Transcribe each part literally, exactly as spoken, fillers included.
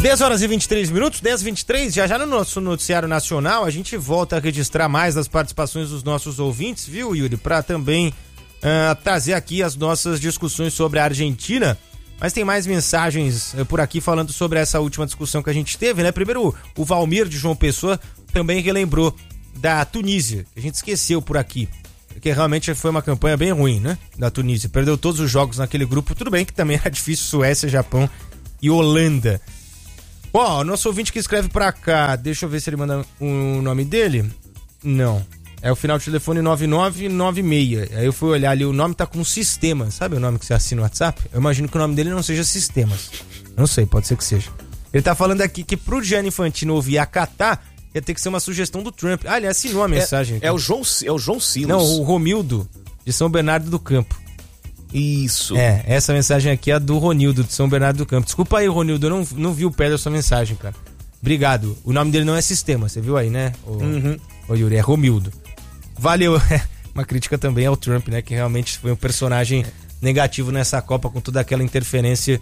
dez horas e vinte e três minutos, dez e vinte e três, já já no nosso noticiário nacional a gente volta a registrar mais as participações dos nossos ouvintes, viu, Yuri? Para também uh, trazer aqui as nossas discussões sobre a Argentina, mas tem mais mensagens uh, por aqui falando sobre essa última discussão que a gente teve, né? Primeiro, o Valmir de João Pessoa também relembrou da Tunísia, que a gente esqueceu por aqui, porque realmente foi uma campanha bem ruim, né? Da Tunísia, perdeu todos os jogos naquele grupo, tudo bem que também era difícil, Suécia, Japão e Holanda. Ó, oh, nosso ouvinte que escreve pra cá, deixa eu ver se ele manda o nome dele. Não, é o final do telefone nove nove nove seis. Aí eu fui olhar ali, o nome tá com Sistema. Sabe o nome que você assina no WhatsApp? Eu imagino que o nome dele não seja Sistemas. Não sei, pode ser que seja. Ele tá falando aqui que pro Gianni Infantino ouvir a Catar, ia ter que ser uma sugestão do Trump. Ah, ele assinou a mensagem. É, é, o, João, é o João Silos. Não, o Romildo, de São Bernardo do Campo. Isso. É, essa mensagem aqui é a do Ronildo, de São Bernardo do Campo. Desculpa aí, Ronildo, eu não, não vi o pé da sua mensagem, cara. Obrigado. O nome dele não é Sistema, você viu aí, né? O, uhum. o Yuri, é Romildo. Valeu. Uma crítica também ao Trump, né? Que realmente foi um personagem negativo nessa Copa, com toda aquela interferência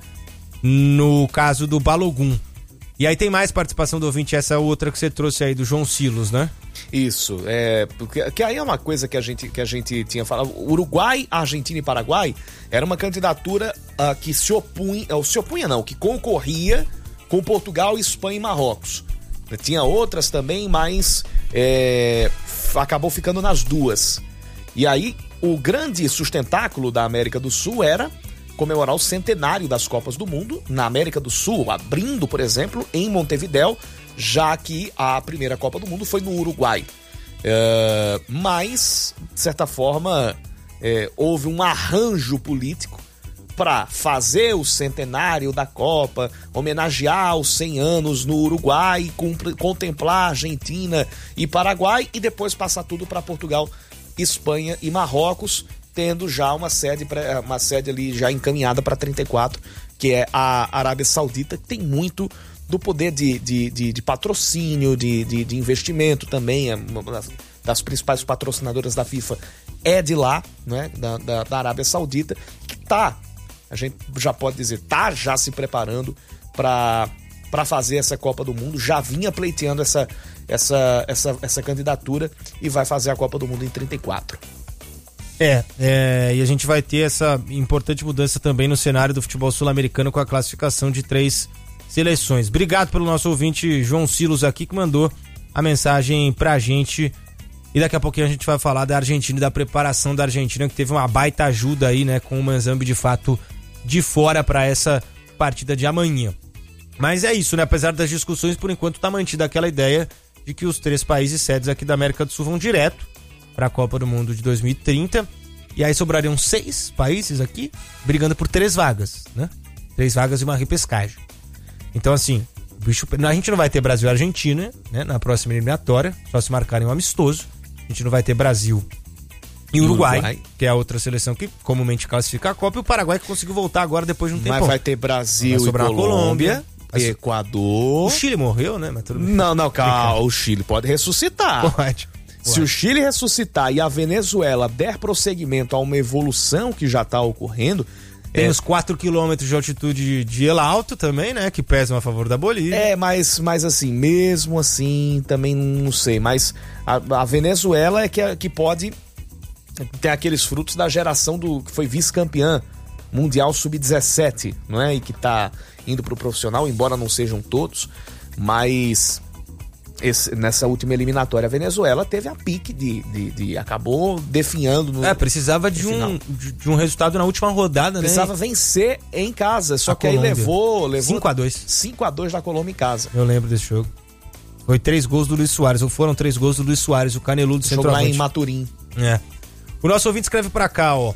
no caso do Balogun. E aí tem mais participação do ouvinte, essa outra que você trouxe aí, do João Silos, né? Isso, é, porque que aí é uma coisa que a gente, que a gente tinha falado. Uruguai, Argentina e Paraguai era uma candidatura uh, que se opunha, uh, se opunha não, que concorria com Portugal, Espanha e Marrocos. Tinha outras também, mas é, acabou ficando nas duas. E aí o grande sustentáculo da América do Sul era comemorar o centenário das Copas do Mundo na América do Sul, abrindo, por exemplo, em Montevidéu, já que a primeira Copa do Mundo foi no Uruguai. É, mas, de certa forma, é, houve um arranjo político para fazer o centenário da Copa, homenagear os cem anos no Uruguai, contemplar Argentina e Paraguai e depois passar tudo para Portugal, Espanha e Marrocos, tendo já uma sede, uma sede ali já encaminhada para trinta e quatro, que é a Arábia Saudita, que tem muito do poder de, de, de, de patrocínio, de, de, de investimento também, é uma das principais patrocinadoras da FIFA é de lá, né, da, da, da Arábia Saudita, que tá, a gente já pode dizer, tá já se preparando para para fazer essa Copa do Mundo, já vinha pleiteando essa, essa, essa, essa candidatura e vai fazer a Copa do Mundo em trinta e quatro. É, é, e a gente vai ter essa importante mudança também no cenário do futebol sul-americano com a classificação de três seleções. Obrigado pelo nosso ouvinte João Silos aqui, que mandou a mensagem pra gente. E daqui a pouquinho a gente vai falar da Argentina e da preparação da Argentina, que teve uma baita ajuda aí, né, com o Manzambi de fato de fora para essa partida de amanhã. Mas é isso, né? Apesar das discussões, por enquanto tá mantida aquela ideia de que os três países sedes aqui da América do Sul vão direto para a Copa do Mundo de dois mil e trinta. E aí sobrariam seis países aqui brigando por três vagas, né? Três vagas e uma repescagem. Então, assim, o bicho, a gente não vai ter Brasil e Argentina, né, na próxima eliminatória, só se marcarem um amistoso. A gente não vai ter Brasil e Uruguai, Uruguai, que é a outra seleção que comumente classifica a Copa, e o Paraguai que conseguiu voltar agora depois de um tempo. Mas vai ter Brasil vai sobrar e Colômbia, Colômbia Equador. O Chile morreu, né? Mas tudo bem. Não, não, calma. O Chile pode ressuscitar. Pode. Se Ué. o Chile ressuscitar e a Venezuela der prosseguimento a uma evolução que já está ocorrendo... Tem é... os quatro quilômetros de altitude de El Alto também, né? Que pesam a favor da Bolívia. É, mas, mas assim, mesmo assim, também não sei. Mas a, a Venezuela é que, que pode ter aqueles frutos da geração do que foi vice-campeã mundial sub dezessete, não é? E que tá indo pro profissional, embora não sejam todos, mas... Esse, nessa última eliminatória, a Venezuela teve a pique de, de, de acabou definhando no, É, precisava de um, de, de um resultado na última rodada, precisava né? Precisava vencer em casa, só a que Colômbia. aí levou, levou cinco a dois cinco a dois da Colômbia em casa. Eu lembro desse jogo. Foi três gols do Luis Soares, ou foram três gols do Luis Soares, o caneludo centroavante. Jogo lá em Maturim. É. O nosso ouvinte escreve pra cá, ó.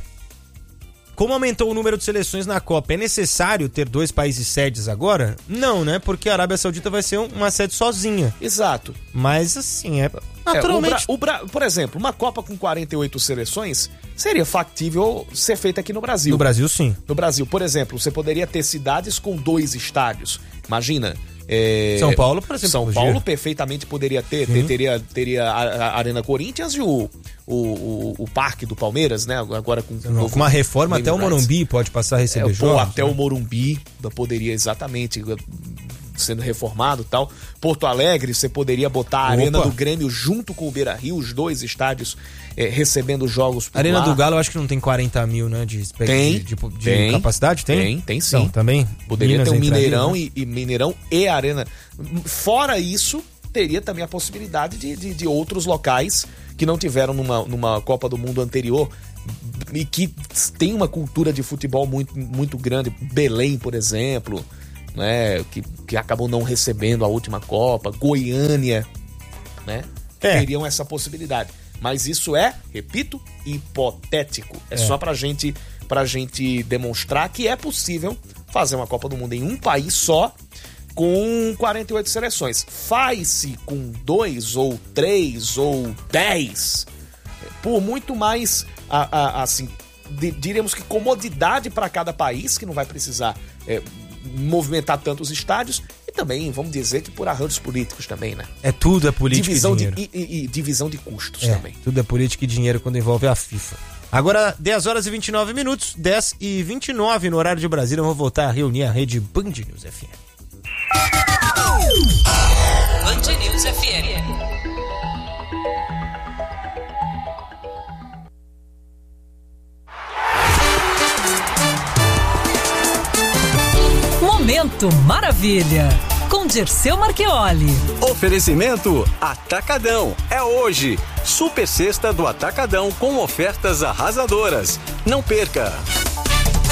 Como aumentou o número de seleções na Copa, é necessário ter dois países sedes agora? Não, né? Porque a Arábia Saudita vai ser uma sede sozinha. Exato. Mas assim, é naturalmente... É, o Bra... o Bra... Por exemplo, uma Copa com quarenta e oito seleções seria factível ser feita aqui no Brasil. No Brasil, sim. No Brasil, por exemplo, você poderia ter cidades com dois estádios. Imagina... É... São Paulo, por exemplo. São Paulo perfeitamente poderia ter. ter teria, teria a Arena Corinthians e o, o, o, o Parque do Palmeiras, né? Agora com, Não, com uma reforma até o Morumbi pode passar a receber é, jogos. Até né? o Morumbi poderia exatamente sendo reformado e tal. Porto Alegre, você poderia botar a Arena Opa. do Grêmio junto com o Beira-Rio, os dois estádios é, recebendo jogos por Arena lá. do Galo eu acho que não tem quarenta mil, né? De, Tem, de, de, de tem, capacidade? Tem? Tem, tem sim. Então, também. Poderia Minas ter um entraria, Mineirão né? e, e Mineirão e Arena. Fora isso, teria também a possibilidade de, de, de outros locais que não tiveram numa, numa Copa do Mundo anterior e que tem uma cultura de futebol muito, muito grande. Belém, por exemplo, né? que, que acabou não recebendo a última Copa. Goiânia, né? É. Teriam essa possibilidade. Mas isso é, repito, hipotético. É, é. só pra gente, pra gente demonstrar que é possível fazer uma Copa do Mundo em um país só, com quarenta e oito seleções. Faz-se com dois ou três ou dez, por muito mais, a, a, assim, de, diríamos que comodidade para cada país, que não vai precisar é, movimentar tantos estádios, e também, vamos dizer que por arranjos políticos também, né? É tudo é política divisão e dinheiro. De, e, e, e divisão de custos é, também. Tudo é política e dinheiro quando envolve a FIFA. Agora, dez horas e vinte e nove minutos, dez e vinte e nove no horário de Brasília, eu vou voltar a reunir a rede Band News F M. Band News F M. Momento Maravilha, com Dirceu Marchioli. Oferecimento Atacadão. É hoje. Super Sexta do Atacadão com ofertas arrasadoras. Não perca!